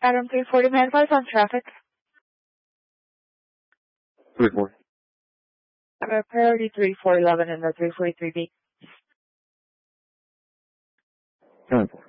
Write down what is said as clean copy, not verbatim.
Adam 340 Manfield on traffic. Good morning. Priority 3411 and the 343B. 10-4.